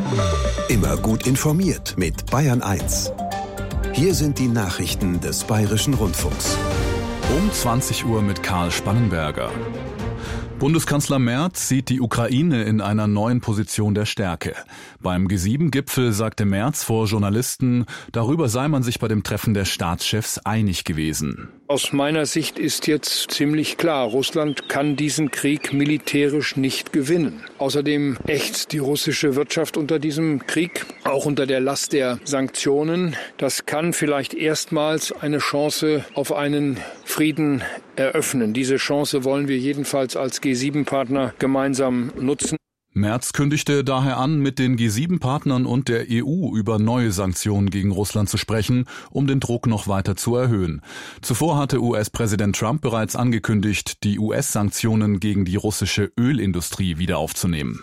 Immer gut informiert mit Bayern 1. Hier sind die Nachrichten des Bayerischen Rundfunks. Um 20 Uhr mit Karl Spannenberger. Bundeskanzler Merz sieht die Ukraine in einer neuen Position der Stärke. Beim G7-Gipfel sagte Merz vor Journalisten, darüber sei man sich bei dem Treffen der Staatschefs einig gewesen. Aus meiner Sicht ist jetzt ziemlich klar, Russland kann diesen Krieg militärisch nicht gewinnen. Außerdem ächzt die russische Wirtschaft unter diesem Krieg, auch unter der Last der Sanktionen. Das kann vielleicht erstmals eine Chance auf einen Frieden eröffnen. Diese Chance wollen wir jedenfalls als G7-Partner gemeinsam nutzen. Merz kündigte daher an, mit den G7-Partnern und der EU über neue Sanktionen gegen Russland zu sprechen, um den Druck noch weiter zu erhöhen. Zuvor hatte US-Präsident Trump bereits angekündigt, die US-Sanktionen gegen die russische Ölindustrie wieder aufzunehmen.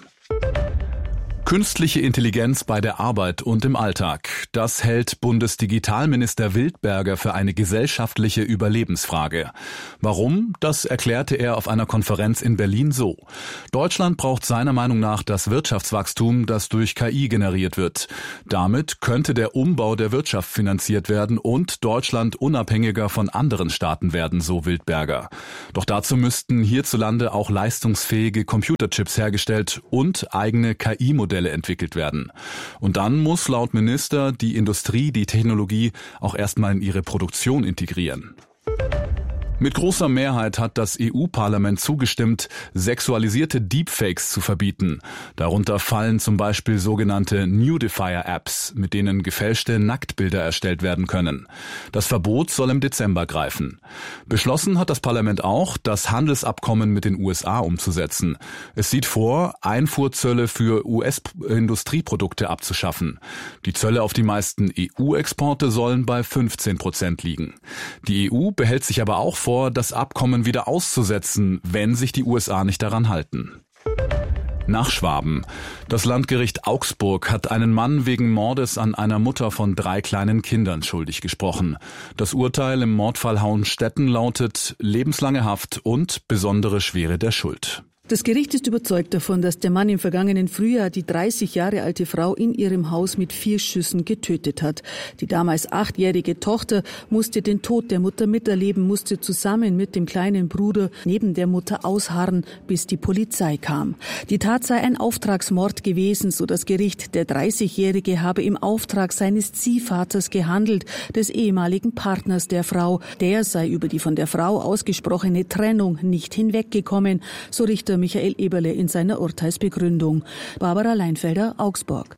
Künstliche Intelligenz bei der Arbeit und im Alltag. Das hält Bundesdigitalminister Wildberger für eine gesellschaftliche Überlebensfrage. Warum? Das erklärte er auf einer Konferenz in Berlin so. Deutschland braucht seiner Meinung nach das Wirtschaftswachstum, das durch KI generiert wird. Damit könnte der Umbau der Wirtschaft finanziert werden und Deutschland unabhängiger von anderen Staaten werden, so Wildberger. Doch dazu müssten hierzulande auch leistungsfähige Computerchips hergestellt und eigene KI-Modelle entwickelt werden. Und dann muss laut Minister die Industrie die Technologie auch erstmal in ihre Produktion integrieren. Mit großer Mehrheit hat das EU-Parlament zugestimmt, sexualisierte Deepfakes zu verbieten. Darunter fallen zum Beispiel sogenannte Nudifier-Apps, mit denen gefälschte Nacktbilder erstellt werden können. Das Verbot soll im Dezember greifen. Beschlossen hat das Parlament auch, das Handelsabkommen mit den USA umzusetzen. Es sieht vor, Einfuhrzölle für US-Industrieprodukte abzuschaffen. Die Zölle auf die meisten EU-Exporte sollen bei 15% liegen. Die EU behält sich aber auch vor, das Abkommen wieder auszusetzen, wenn sich die USA nicht daran halten. Nach Schwaben. Das Landgericht Augsburg hat einen Mann wegen Mordes an einer Mutter von 3 kleinen Kindern schuldig gesprochen. Das Urteil im Mordfall Hauenstetten lautet lebenslange Haft und besondere Schwere der Schuld. Das Gericht ist überzeugt davon, dass der Mann im vergangenen Frühjahr die 30 Jahre alte Frau in ihrem Haus mit 4 Schüssen getötet hat. Die damals 8-jährige Tochter musste den Tod der Mutter miterleben, musste zusammen mit dem kleinen Bruder neben der Mutter ausharren, bis die Polizei kam. Die Tat sei ein Auftragsmord gewesen, so das Gericht. Der 30-Jährige habe im Auftrag seines Ziehvaters gehandelt, des ehemaligen Partners der Frau. Der sei über die von der Frau ausgesprochene Trennung nicht hinweggekommen, so Richter Michael Eberle in seiner Urteilsbegründung. Barbara Leinfelder, Augsburg.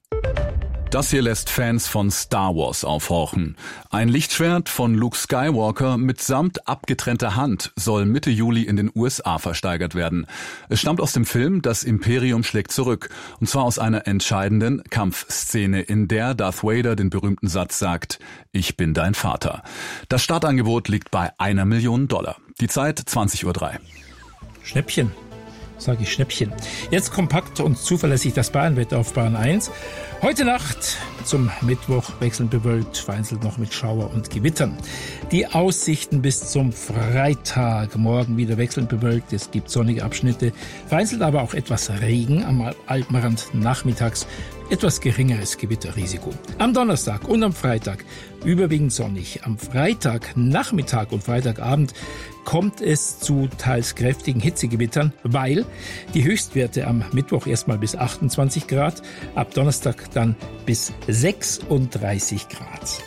Das hier lässt Fans von Star Wars aufhorchen. Ein Lichtschwert von Luke Skywalker mitsamt abgetrennter Hand soll Mitte Juli in den USA versteigert werden. Es stammt aus dem Film Das Imperium schlägt zurück. Und zwar aus einer entscheidenden Kampfszene, in der Darth Vader den berühmten Satz sagt, ich bin dein Vater. Das Startangebot liegt bei $1 Million. Die Zeit 20:03 Uhr. Schnäppchen. Sage ich Schnäppchen. Jetzt kompakt und zuverlässig das Bayernwetter auf Bayern 1. Heute Nacht zum Mittwoch wechselnd bewölkt, vereinzelt noch mit Schauer und Gewittern. Die Aussichten bis zum Freitag. Morgen wieder wechselnd bewölkt, es gibt sonnige Abschnitte, vereinzelt aber auch etwas Regen am Alpenrand nachmittags. Etwas geringeres Gewitterrisiko. Am Donnerstag und am Freitag überwiegend sonnig. Am Freitagnachmittag und Freitagabend kommt es zu teils kräftigen Hitzegewittern, weil die Höchstwerte am Mittwoch erstmal bis 28 Grad, ab Donnerstag dann bis 36 Grad.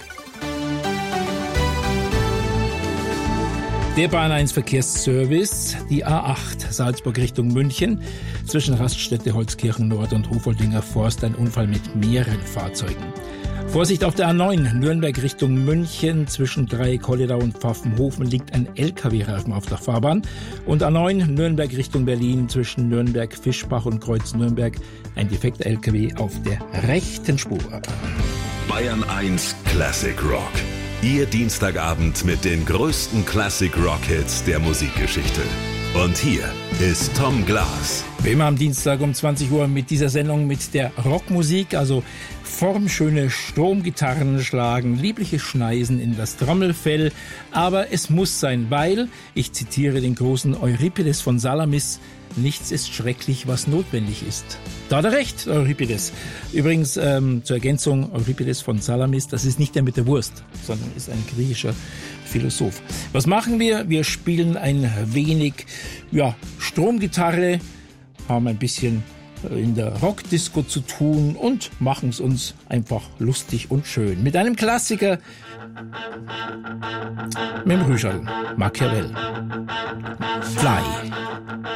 Der Bayern 1 Verkehrsservice, die A8 Salzburg Richtung München, zwischen Raststätte Holzkirchen Nord und Hufoldinger Forst ein Unfall mit mehreren Fahrzeugen. Vorsicht auf der A9 Nürnberg Richtung München, zwischen Dreieck-Holledau und Pfaffenhofen liegt ein LKW-Reifen auf der Fahrbahn. Und A9 Nürnberg Richtung Berlin, zwischen Nürnberg, Fischbach und Kreuz Nürnberg ein defekter LKW auf der rechten Spur. Bayern 1 Classic Rock. Ihr Dienstagabend mit den größten Classic-Rock-Hits der Musikgeschichte. Und hier ist Tom Glas. Wie immer am Dienstag um 20 Uhr mit dieser Sendung mit der Rockmusik, also formschöne Stromgitarren schlagen, liebliche Schneisen in das Trommelfell. Aber es muss sein, weil, ich zitiere den großen Euripides von Salamis, nichts ist schrecklich, was notwendig ist. Da hat er recht, Euripides. Übrigens, zur Ergänzung, Euripides von Salamis, das ist nicht der mit der Wurst, sondern ist ein griechischer Philosoph. Was machen wir? Wir spielen ein wenig Stromgitarre, haben ein bisschen in der Rockdisco zu tun und machen es uns einfach lustig und schön. Mit einem Klassiker, mit dem Rüschel, Machiavelli. Fly.